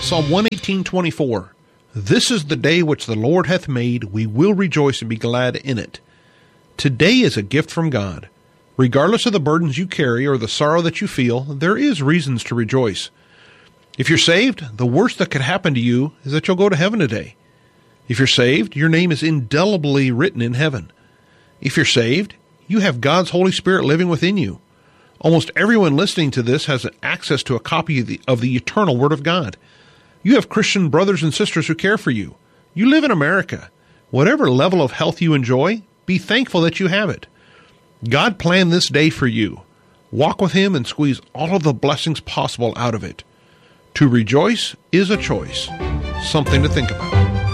Psalm 118:24. This is the day which the Lord hath made. We will rejoice and be glad in it. Today is a gift from God. Regardless of the burdens you carry or the sorrow that you feel, there is reasons to rejoice. If you're saved, the worst that could happen to you is that you'll go to heaven today. If you're saved, your name is indelibly written in heaven. If you're saved, you have God's Holy Spirit living within you. Almost everyone listening to this has access to a copy of the eternal Word of God. You have Christian brothers and sisters who care for you. You live in America. Whatever level of health you enjoy, be thankful that you have it. God planned this day for you. Walk with Him and squeeze all of the blessings possible out of it. To rejoice is a choice. Something to think about.